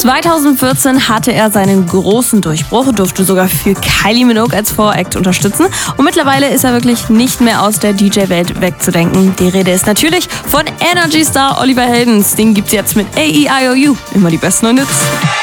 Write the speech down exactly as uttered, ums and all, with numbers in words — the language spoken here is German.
zweitausendvierzehn hatte er seinen großen Durchbruch, durfte sogar für Kylie Minogue als Voract unterstützen und mittlerweile ist er wirklich nicht mehr aus der D J-Welt wegzudenken. Die Rede ist natürlich von Energy Star Oliver Heldens. Den gibt's jetzt mit A E I O U. Immer die besten neuen Hits.